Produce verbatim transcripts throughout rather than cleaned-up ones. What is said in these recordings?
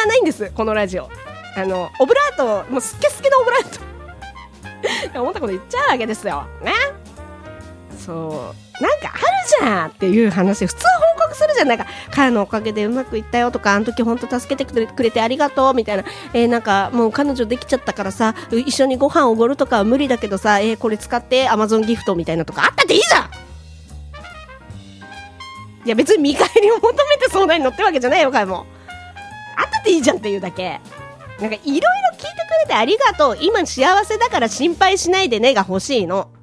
がないんですこのラジオ。あのオブラート、もうスケスケのオブラート思ったこと言っちゃうわけですよね。そうなんかあるじゃんっていう話普通報告するじゃん。なんか彼のおかげでうまくいったよとか、あの時本当助けてくれてありがとうみたいな、えー、なんかもう彼女できちゃったからさ一緒にご飯おごるとかは無理だけどさ、えー、これ使ってアマゾンギフトみたいなとかあったっていいじゃん。いや別に見返りを求めて相談に乗ってるわけじゃないよ。彼もあったっていいじゃんっていうだけ。なんかいろいろ聞いてくれてありがとう、今幸せだから心配しないでねが欲しいの。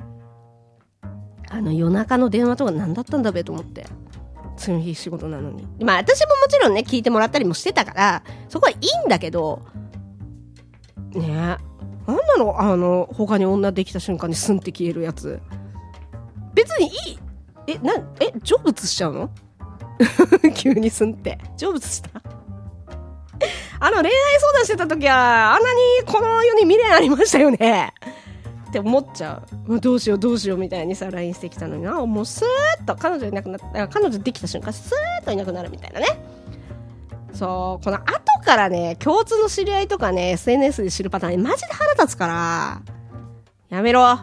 あの夜中の電話とか何だったんだべと思って、次の日仕事なのに。まあ私ももちろんね聞いてもらったりもしてたからそこはいいんだけどねえ、なんなのあの他に女できた瞬間にスンって消えるやつ。別にいいえなえ成仏しちゃうの急にスンって成仏したあの恋愛相談してた時はあんなにこの世に未練ありましたよねって思っちゃう。どうしようどうしようみたいにさ ライン してきたのにな、もうスーッと彼女いなくなった彼女できた瞬間スーッといなくなるみたいなね。そうこの後からね共通の知り合いとかね エスエヌエス で知るパターンマジで腹立つからやめろ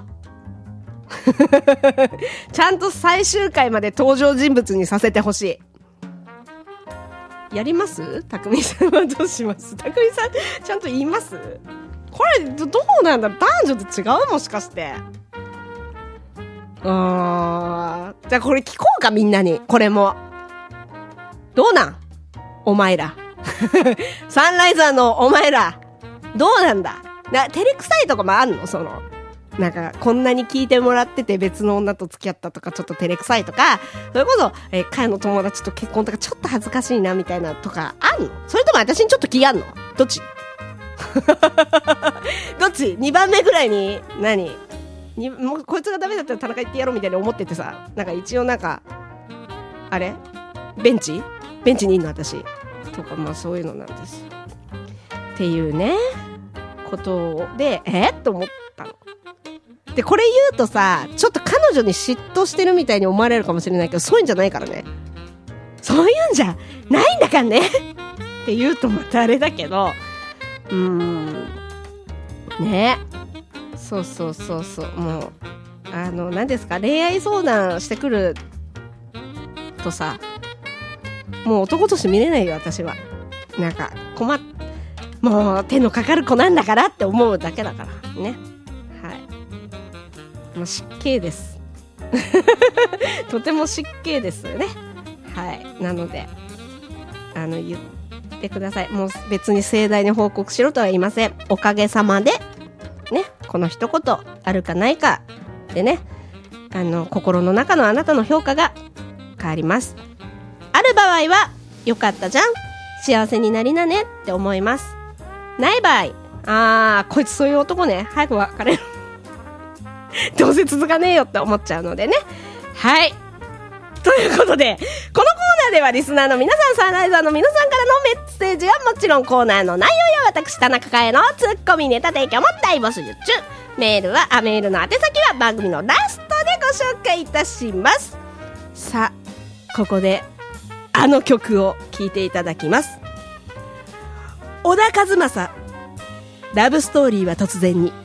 ちゃんと最終回まで登場人物にさせてほしい。やります？たくみさんはどうします？たくみさんちゃんと言います？これ ど, どうなんだろう、男女と違うもしかして。あーじゃあこれ聞こうかみんなに。これもどうなんお前らサンライザーのお前らどうなんだな。照れくさいとかもあんの？そのなんかこんなに聞いてもらってて別の女と付き合ったとかちょっと照れくさいとか、それこそえー、彼の友達と結婚とかちょっと恥ずかしいなみたいなとかあんの？それとも私にちょっと気あんの？どっちどっち ?に 番目ぐらいに何にもうこいつがダメだったら田中行ってやろうみたいに思っててさ、なんか一応なんかあれベンチベンチにいんの私とか、まあそういうのなんですっていうねことでえっと思ったので、これ言うとさちょっと彼女に嫉妬してるみたいに思われるかもしれないけど、そういうんじゃないからね。そういうんじゃないんだからねって言うとまたあれだけど、うーんね、そうそうそうそう、もうあの何ですか、恋愛相談してくるとさもう男として見れないよ私は。なんか困っもう手のかかる子なんだからって思うだけだからね。はい、もう失敬ですとても失敬ですね。はい、なのであの言ってください。もう別に盛大に報告しろとは言いません。おかげさまでね、この一言あるかないかでね、あの心の中のあなたの評価が変わります。ある場合はよかったじゃん、幸せになりなねって思います。ない場合、あーこいつそういう男ね、早く別れるどうせ続かねえよって思っちゃうのでね。はい、ということでこのコーナーではリスナーの皆さん、サンライザーの皆さんからのメッセージはもちろんコーナーの内容や私田中圭のツッコミネタ提供も大募集中。メールはあメールの宛先は番組のラストでご紹介いたします。さあここであの曲を聴いていただきます。小田和正、ラブストーリーは突然に。